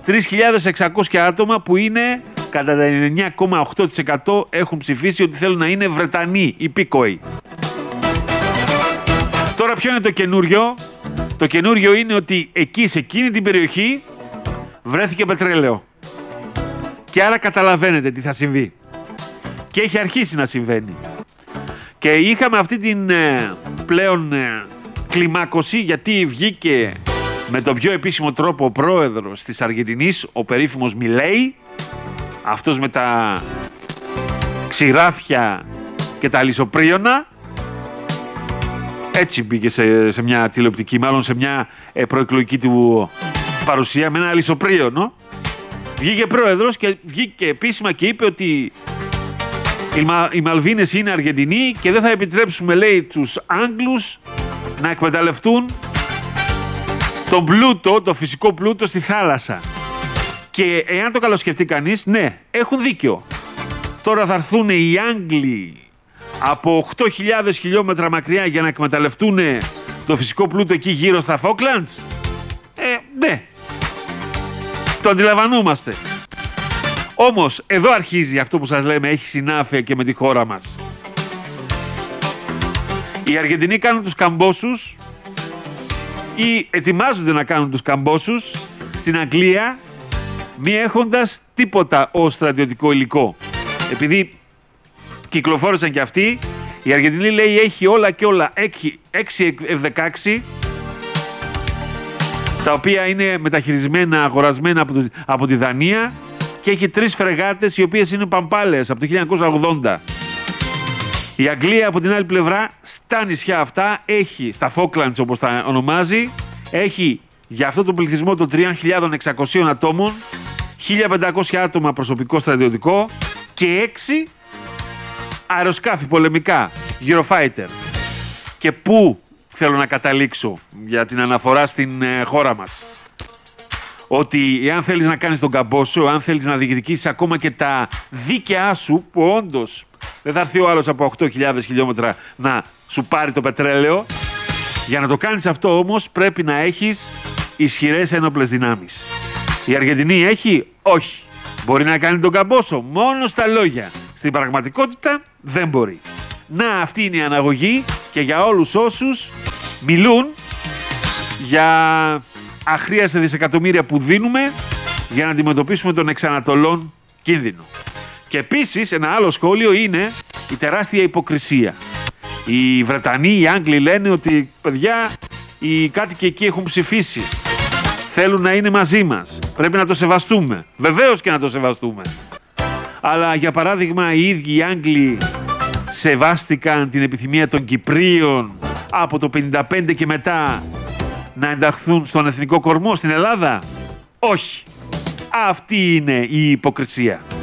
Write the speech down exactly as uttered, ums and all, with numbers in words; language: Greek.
τρεις χιλιάδες εξακόσια άτομα που είναι κατά τα ενενήντα εννέα κόμμα οκτώ τοις εκατό έχουν ψηφίσει ότι θέλουν να είναι Βρετανοί υπήκοοι. Τώρα ποιο είναι το καινούριο? Το καινούριο είναι ότι εκεί σε εκείνη την περιοχή βρέθηκε πετρέλαιο. Και άρα καταλαβαίνετε τι θα συμβεί. Και έχει αρχίσει να συμβαίνει. Και είχαμε αυτή την ε, πλέον ε, κλιμάκωση, γιατί βγήκε με τον πιο επίσημο τρόπο ο πρόεδρος της Αργεντινής, ο περίφημος Μιλέι, αυτός με τα ξηράφια και τα λισοπρίωνα. Έτσι μπήκε σε, σε μια τηλεοπτική, μάλλον σε μια ε, προεκλογική του παρουσία με ένα λισοπρίωνο. Βγήκε πρόεδρος και βγήκε επίσημα και είπε ότι οι, Μα, οι Μαλβίνες είναι Αργεντινοί και δεν θα επιτρέψουμε, λέει, τους Άγγλους να εκμεταλλευτούν τον πλούτο, το φυσικό πλούτο στη θάλασσα. Και εάν το καλοσκεφτεί κανείς, ναι, έχουν δίκιο. Τώρα θα έρθουν οι Άγγλοι από οκτώ χιλιάδες χιλιόμετρα μακριά για να εκμεταλλευτούν το φυσικό πλούτο εκεί γύρω στα Φόκλαντς. Ε, ναι. Το αντιλαμβανόμαστε. Όμως, εδώ αρχίζει αυτό που σας λέμε, έχει συνάφεια και με τη χώρα μας. Οι Αργεντινοί κάνουν τους καμπόσους ή ετοιμάζονται να κάνουν τους καμπόσους στην Αγγλία, μη έχοντας τίποτα ως στρατιωτικό υλικό. Επειδή κυκλοφόρησαν και αυτοί, η Αργεντινή, λέει, έχει όλα και όλα έξι εφ δεκαέξι, τα οποία είναι μεταχειρισμένα, αγορασμένα από, το, από τη Δανία, και έχει τρεις φρεγάτες οι οποίες είναι παμπάλες από το χίλια εννιακόσια ογδόντα. Η Αγγλία από την άλλη πλευρά, στα νησιά αυτά, έχει, στα Falklands όπως τα ονομάζει, έχει για αυτό το πληθυσμό των τρεις χιλιάδες εξακόσια ατόμων, χίλια πεντακόσια άτομα προσωπικό στρατιωτικό και έξι αεροσκάφη πολεμικά, Eurofighter. Και πού θέλω να καταλήξω για την αναφορά στην ε, χώρα μας? Ότι εάν θέλεις να κάνεις τον καμπόσο, αν θέλεις να διεκδικήσεις ακόμα και τα δίκαιά σου, που όντως δεν θα έρθει ο άλλος από οκτώ χιλιάδες χιλιόμετρα να σου πάρει το πετρέλαιο, για να το κάνεις αυτό όμως πρέπει να έχεις ισχυρές ένοπλες δυνάμεις. Η Αργεντινή έχει? Όχι. Μπορεί να κάνει τον καμπόσο μόνο στα λόγια. Στην πραγματικότητα δεν μπορεί. Να, αυτή είναι η αναγωγή και για όλους όσους μιλούν για αχρίαστα δισεκατομμύρια που δίνουμε για να αντιμετωπίσουμε τον εξανατολών κίνδυνο. Και επίσης ένα άλλο σχόλιο είναι η τεράστια υποκρισία. Οι Βρετανοί, οι Άγγλοι λένε ότι, παιδιά, οι κάτοικοι εκεί έχουν ψηφίσει. Θέλουν να είναι μαζί μας. Πρέπει να το σεβαστούμε. Βεβαίως και να το σεβαστούμε. Αλλά για παράδειγμα οι ίδιοι οι Άγγλοι σεβάστηκαν την επιθυμία των Κυπρίων από το πενήντα πέντε και μετά να ενταχθούν στον εθνικό κορμό στην Ελλάδα? Όχι. Αυτή είναι η υποκρισία.